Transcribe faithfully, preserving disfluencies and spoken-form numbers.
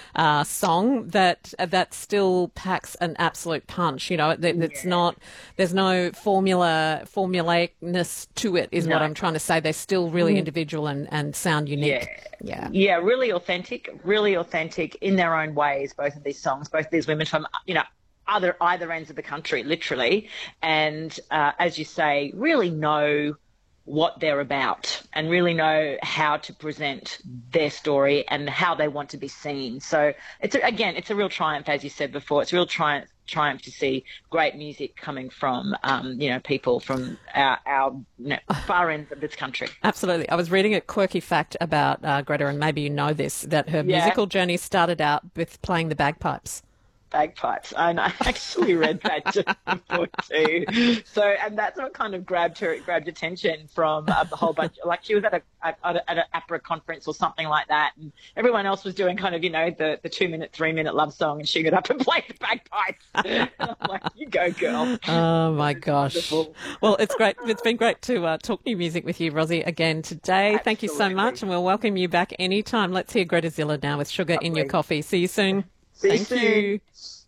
uh, song that that still packs an absolute punch. You know, it, it's Yeah. not, there's no formula, formulaicness to it, is what No. I'm trying to say. They're still really individual and, and sound Yeah. unique. Yeah. Yeah, really authentic, really authentic in their own ways, both of these songs, both of these women from, you know, other either ends of the country, literally. And uh, as you say, really know what they're about and really know how to present their story and how they want to be seen. So it's a, again, it's a real triumph, as you said before. It's a real triumph triumph to see great music coming from, um, you know, people from our, our you know, far ends of this country. Absolutely. I was reading a quirky fact about uh, Greta, and maybe you know this, that her Yeah. musical journey started out with playing the bagpipes. Bagpipes. I know. I actually read that just before too. So, and that's what kind of grabbed her, grabbed attention from uh, the whole bunch. Like she was at a at, a, at an opera conference or something like that, and everyone else was doing kind of, you know, the, the two minute, three minute love song, and she got up and played the bagpipes. And I'm like, you go, girl. Oh my gosh. Wonderful. Well, it's great. It's been great to uh, talk new music with you, Rosie, again today. Thank you so Absolutely. much, and we'll welcome you back anytime. Let's hear Greta Zilla now with Sugar in Your Lovely. Coffee. See you soon. See you Thank soon. you.